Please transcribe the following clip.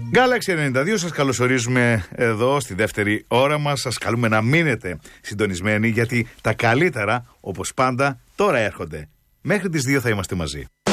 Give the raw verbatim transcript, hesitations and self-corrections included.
Galaxy ενενήντα δύο, σας καλωσορίζουμε εδώ στη δεύτερη ώρα μας. Σας καλούμε να μείνετε συντονισμένοι, γιατί τα καλύτερα, όπως πάντα, τώρα έρχονται. Μέχρι τις δύο θα είμαστε μαζί.